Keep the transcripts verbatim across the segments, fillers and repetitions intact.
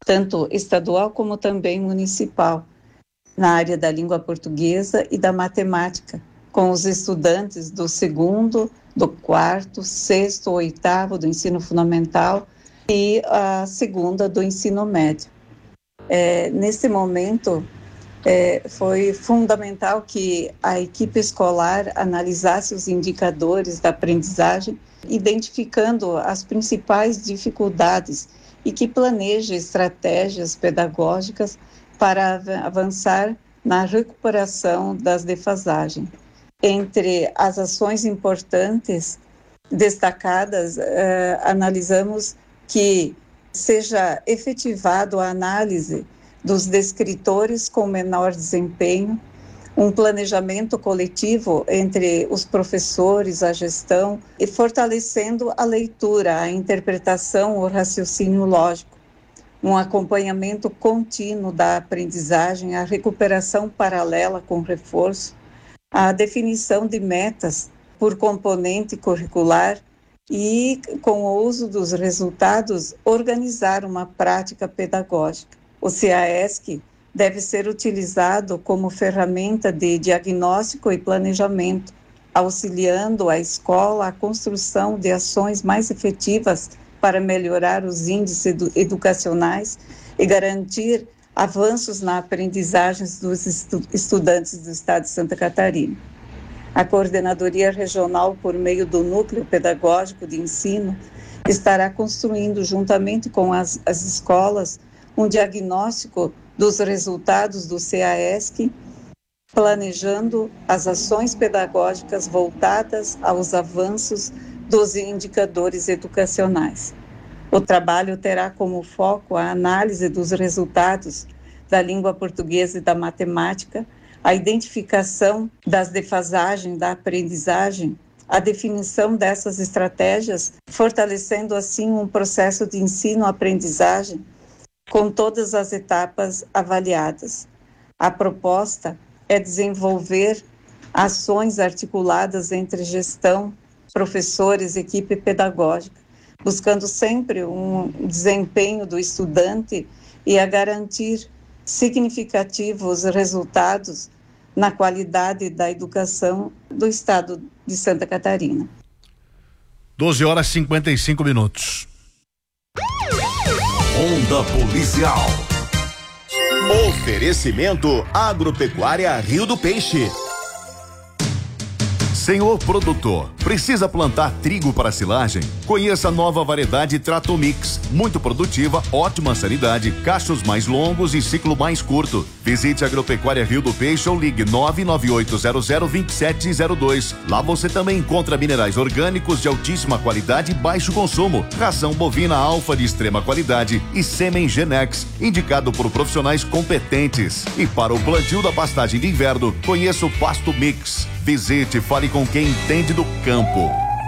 tanto estadual como também municipal, na área da língua portuguesa e da matemática, com os estudantes do segundo, do quarto, sexto, oitavo do ensino fundamental e a segunda do ensino médio. É, nesse momento, é, foi fundamental que a equipe escolar analisasse os indicadores da aprendizagem, identificando as principais dificuldades e que planeje estratégias pedagógicas para avançar na recuperação das defasagens. Entre as ações importantes destacadas, eh, analisamos que seja efetivado a análise dos descritores com menor desempenho, um planejamento coletivo entre os professores, a gestão, e fortalecendo a leitura, a interpretação, o raciocínio lógico, um acompanhamento contínuo da aprendizagem, a recuperação paralela com reforço, a definição de metas por componente curricular e, com o uso dos resultados, organizar uma prática pedagógica. O CAESC deve ser utilizado como ferramenta de diagnóstico e planejamento, auxiliando a escola à construção de ações mais efetivas para melhorar os índices edu- educacionais e garantir avanços na aprendizagem dos estu- estudantes do Estado de Santa Catarina. A Coordenadoria Regional, por meio do Núcleo Pedagógico de Ensino, estará construindo, juntamente com as, as escolas, um diagnóstico dos resultados do CAESC, planejando as ações pedagógicas voltadas aos avanços dos indicadores educacionais. O trabalho terá como foco a análise dos resultados da língua portuguesa e da matemática, a identificação das defasagens da aprendizagem, a definição dessas estratégias, fortalecendo assim um processo de ensino-aprendizagem com todas as etapas avaliadas. A proposta é desenvolver ações articuladas entre gestão, professores, equipe pedagógica, buscando sempre um desempenho do estudante e a garantir significativos resultados na qualidade da educação do Estado de Santa Catarina. doze horas e cinquenta e cinco minutos. Onda Policial. Oferecimento Agropecuária Rio do Peixe. Senhor produtor, precisa plantar trigo para silagem? Conheça a nova variedade Tratomix, muito produtiva, ótima sanidade, cachos mais longos e ciclo mais curto. Visite a Agropecuária Rio do Peixe ou ligue nove nove oito zero zero dois sete zero dois. Lá você também encontra minerais orgânicos de altíssima qualidade e baixo consumo, ração bovina alfa de extrema qualidade e sêmen Genex, indicado por profissionais competentes. E para o plantio da pastagem de inverno, conheça o Pasto Mix. Visite e fale com quem entende do campo.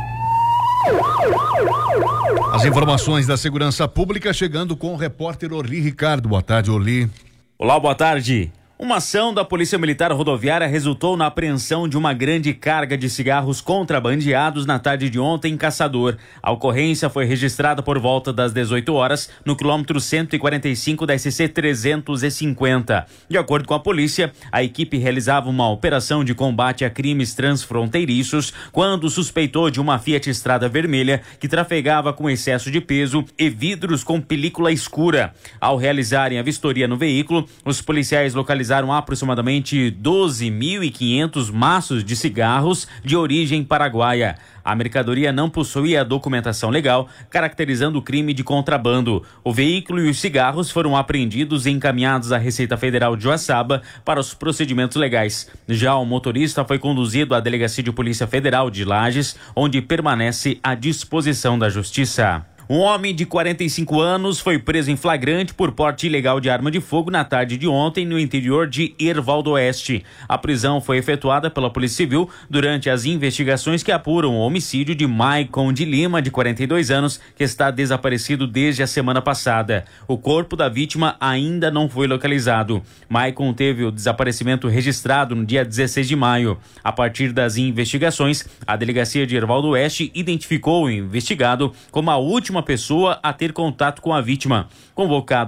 As informações da segurança pública chegando com o repórter Orli Ricardo. Boa tarde, Orli. Olá, boa tarde. Uma ação da Polícia Militar Rodoviária resultou na apreensão de uma grande carga de cigarros contrabandeados na tarde de ontem em Caçador. A ocorrência foi registrada por volta das dezoito horas no quilômetro cento e quarenta e cinco da S C trezentos e cinquenta. De acordo com a polícia, a equipe realizava uma operação de combate a crimes transfronteiriços quando suspeitou de uma Fiat Estrada Vermelha que trafegava com excesso de peso e vidros com película escura. Ao realizarem a vistoria no veículo, os policiais localizaram aproximadamente doze mil e quinhentos maços de cigarros de origem paraguaia. A mercadoria não possuía documentação legal, caracterizando o crime de contrabando. O veículo e os cigarros foram apreendidos e encaminhados à Receita Federal de Uaçaba para os procedimentos legais. Já o motorista foi conduzido à Delegacia de Polícia Federal de Lages, onde permanece à disposição da Justiça. Um homem de quarenta e cinco anos foi preso em flagrante por porte ilegal de arma de fogo na tarde de ontem no interior de Herval do Oeste. A prisão foi efetuada pela Polícia Civil durante as investigações que apuram o homicídio de Maicon de Lima, de quarenta e dois anos, que está desaparecido desde a semana passada. O corpo da vítima ainda não foi localizado. Maicon teve o desaparecimento registrado no dia dezesseis de maio. A partir das investigações, a Delegacia de Herval do Oeste identificou o investigado como a última pessoa a ter contato com a vítima. Convocado